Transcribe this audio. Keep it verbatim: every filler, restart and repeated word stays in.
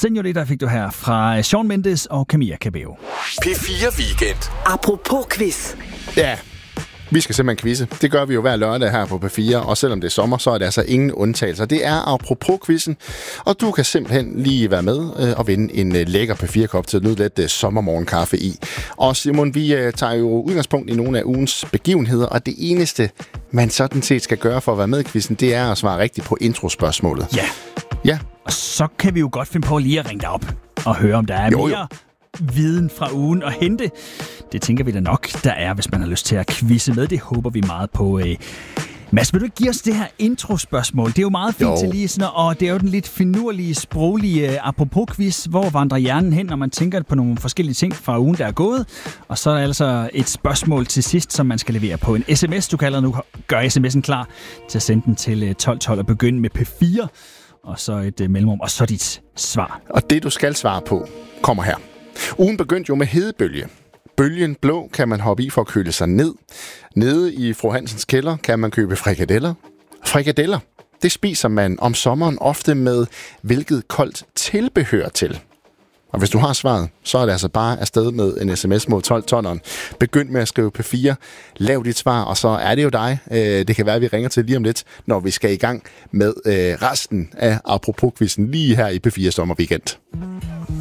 Señorita fik du her fra Shawn Mendes og Camilla Cabello. P fire Weekend. Apropos quiz. Ja, vi skal simpelthen quizze. Det gør vi jo hver lørdag her på P fire, og selvom det er sommer, så er det altså ingen undtagelser. Det er apropos quizzen, og du kan simpelthen lige være med øh, og vinde en øh, lækker P fire-kop til at nyde lidt øh, sommermorgenkaffe i. Og Simon, vi øh, tager jo udgangspunkt i nogle af ugens begivenheder, og det eneste, man sådan set skal gøre for at være med i quizzen, det er at svare rigtigt på introspørgsmålet. Ja. Ja. Og så kan vi jo godt finde på lige at ringe dig op og høre, om der er jo, mere jo. viden fra ugen at hente. Det tænker vi da nok, der er, hvis man har lyst til at quizze med. Det håber vi meget på. Øh. Mads, vil du ikke give os det her introspørgsmål? Det er jo meget fint jo. til lige sådan, og det er jo den lidt finurlige, sproglige uh, apropos-quiz. Hvor vandrer hjernen hen, når man tænker på nogle forskellige ting fra ugen, der er gået? Og så er der altså et spørgsmål til sidst, som man skal levere på en sms. Du kan allerede nu gøre sms'en klar til at sende den til tolv tolv og begynde med P fire. Og så et uh, mellemrum, og så dit svar. Og det, du skal svare på, kommer her. Ugen begyndte jo med hedebølge. Bølgen blå kan man hoppe i for at køle sig ned. Nede i Fru Hansens kælder kan man købe frikadeller. Frikadeller, det spiser man om sommeren ofte med hvilket koldt tilbehør til. Og hvis du har svaret, så er det altså bare afsted med en sms mod tolv tonneren. Begynd med at skrive P fire, lav dit svar, og så er det jo dig. Det kan være, at vi ringer til lige om lidt, når vi skal i gang med resten af apropos-quizzen lige her i P fire Sommerweekend.